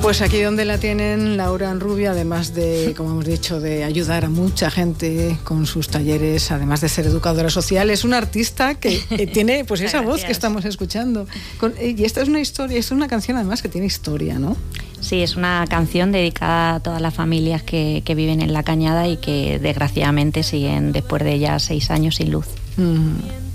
Pues aquí donde la tienen, Laura Rubio, además de, como hemos dicho, de ayudar a mucha gente con sus talleres, además de ser educadora social, es una artista que tiene pues esa voz que estamos escuchando. Y esta es una historia, es una canción además que tiene historia, ¿no? Sí, es una canción dedicada a todas las familias que viven en La Cañada y que desgraciadamente siguen después de ya 6 años sin luz.